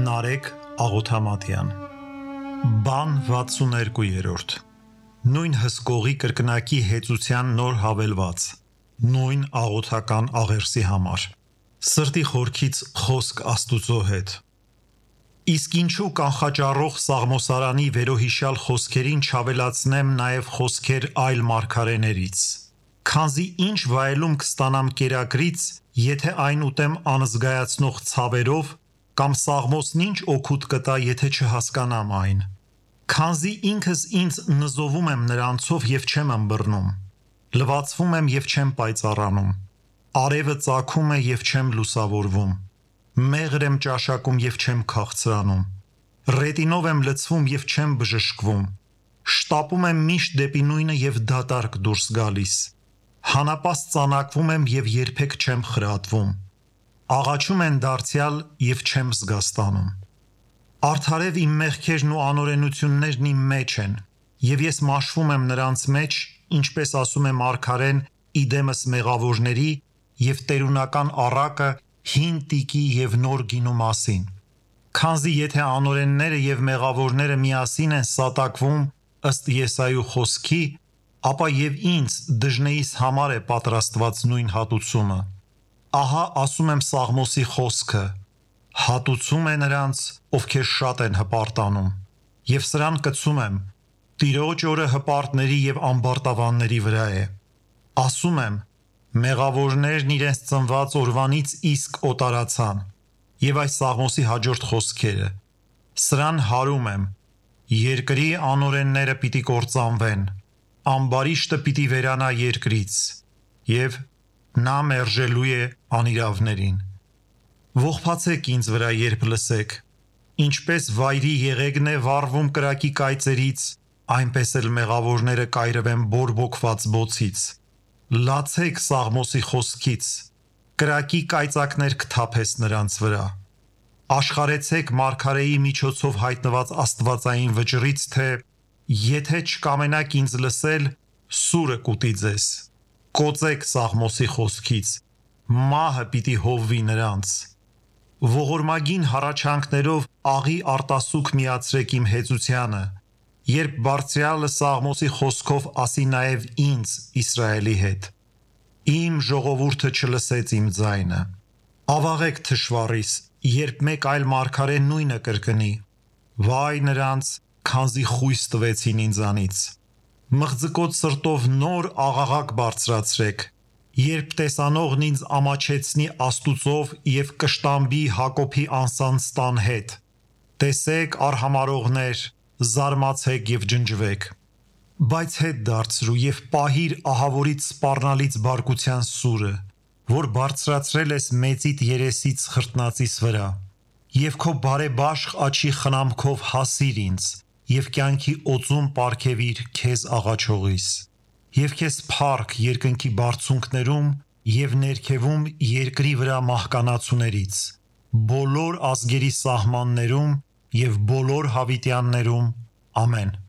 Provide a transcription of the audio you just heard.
Նարեկ Աղոթամատյան Բան 62-րդ Նույն հսկողի կրկնակի հեծության նոր հավելված Նույն աղոթական աղերսի համար Սրտի խորքից խոսք Աստուծո հետ Իսկ ինչու կանխաճառող Սաղմոսարանի վերոհիշյալ խոսքերին չավելացնեմ նաև խոսքեր այլ մարգարեներից Քանզի ինչ վայելում կստանամ կերակրից, եթե այն ուտեմ անզգայացնող ցավերով, կամ Սաղմոսն ինչ օգուտ կտա, եթե չհասկանամ այն։ Քանզի ինքս ինձ նզովում եմ նրանցով և չեմ ըմբռնում, լվացվում եմ և չեմ պայծառանում, արևը ծագում է և չեմ լուսավորվում, մեղր եմ ճաշակում և չեմ քաղցրանում, ռետինով եմ լցվում և չեմ բժշկվում, շտապում եմ միշտ դեպի նույնը և դատարկ դուրս գալիս, հանապաստ ծանակվում եմ և երբեք չեմ խրատվում, աղաչում են դարձյալ և չեմ զգաստանում, արդարև իմ մեղքերն ու անօրենություններն իմ մեջ են, և ես մաշվում եմ նրանց մեջ, ինչպես ասում է մարգարեն իդեմս մեղավորների և տերունական առակը հին տիկի և նոր գինու մասին, քանզի եթե անօրենները և մեղավորները միասին են սատակվում ըստ Եսայու խոսքի, ապա և ինձ դժնեիս համար է պատրաստված նույն հատուցումը, ահա ասում եմ Սաղմոսի խոսքը, հատուցում է նրանց, ովքեր շատ են հպարտանում, և սրան կցում եմ, Տիրոջ օրը հպարտների և ամբարտավանների վրա է, ասում եմ, մեղավորներն իրենց ծնված օրվանից իսկ օտարացան, և այս Սաղմոսի հաջորդ խոսքերը, սրան հարում եմ, երկրի անօրենները պիտի կործանվեն, ամբարիշտը պիտի վերանա երկրից, և նա մերժելու է անիրավներին, ողբացեք ինձ վրա երբ լսեք, ինչպես վայրի եղեգն է վառվում կրակի կայծերից, այնպես էլ մեղավորները կայրվեն բորբոքված բոցից, լացեք Սաղմոսի խոսքից, կրակի կայծակներ կթափես նրանց վրա, աշխարհեցեք մարգարեի միջոցով հայտնված աստվածային վճռից, թե եթե չկամենաք ինձ լսել, սուրը կուտի ձեզ, կոծեք Սաղմոսի խոսքից, մահը պիտի հովվի նրանց, ողորմագին հառաչանքներով աղի արտասուք միացրեք իմ հեծությանը, երբ Բարձրյալը Սաղմոսի խոսքով ասի նաև ինձ Իսրայելի հետ, իմ ժողովուրդը չլսեց իմ ձայնը, ավաղեք թշվառիս, երբ մեկ այլ մարգարե նույնը կրկնի, վայ նրանց, քանզի խույս տվեցին ինձանից, մղձկոտ սրտով նոր աղաղակ բարձրացրեք, երբ տեսանողն ինձ ամաչեցնի Աստուծով և կշտամբի Հակոբի անսանձ տան հետ, տեսեք արհամարհողներ, զարմացեք և ջնջվեք, բայց հետ դարձրու և պահիր ահավորից սպառնալից բարկության սուրը, որ բարձրացրել ես մեծիդ երեսից խրտնածիս վրա, և քո բարեբաշխ աջի խնամքով հասիր ինձ, և կյանքի օծում պարգևիր քեզ աղաչողիս, և քեզ փառք երկնքի բարձունքներում և ներքևում երկրի վրա մահկանացուներից, բոլոր ազգերի սահմաններում և բոլոր հավիտյաններում, ամեն։